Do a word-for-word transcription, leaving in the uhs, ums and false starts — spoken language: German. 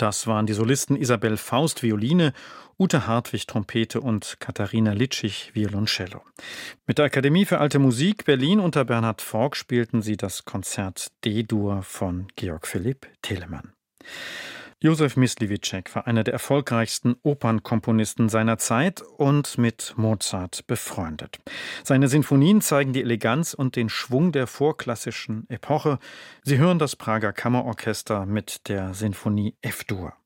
Das waren die Solisten Isabel Faust Violine, Ute Hartwig Trompete und Katharina Litschig Violoncello. Mit der Akademie für Alte Musik Berlin unter Bernhard Forck spielten sie das Konzert D-Dur von Georg Philipp Telemann. Josef Myslivicek war einer der erfolgreichsten Opernkomponisten seiner Zeit und mit Mozart befreundet. Seine Sinfonien zeigen die Eleganz und den Schwung der vorklassischen Epoche. Sie hören das Prager Kammerorchester mit der Sinfonie F-Dur.